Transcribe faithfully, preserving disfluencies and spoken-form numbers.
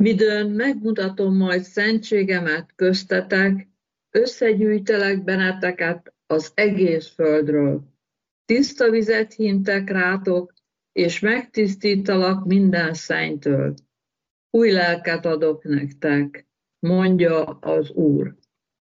Midőn megmutatom majd szentségemet köztetek, összegyűjtelek benneteket az egész földről. Tiszta vizet hintek rátok, és megtisztítalak minden szennytől. Új lelket adok nektek, mondja az Úr.